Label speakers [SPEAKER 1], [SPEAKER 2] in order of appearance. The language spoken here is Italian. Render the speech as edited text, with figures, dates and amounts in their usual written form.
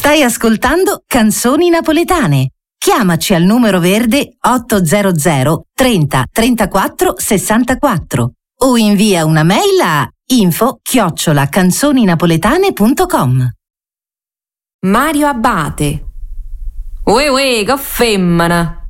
[SPEAKER 1] Stai ascoltando Canzoni Napoletane. Chiamaci al numero verde 800 30 34 64 o invia una mail a info@canzoninapoletane.com.
[SPEAKER 2] Mario Abate. Uè, che femmina!